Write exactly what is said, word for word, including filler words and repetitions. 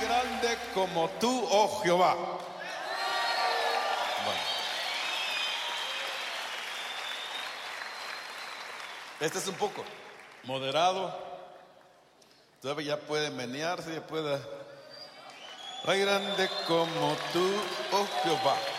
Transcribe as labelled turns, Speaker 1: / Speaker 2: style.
Speaker 1: grande como tú, oh Jehová. Bueno. Este es un poco moderado. Todavía ya puede menearse, ya puede. Hay grande como tú, oh Jehová.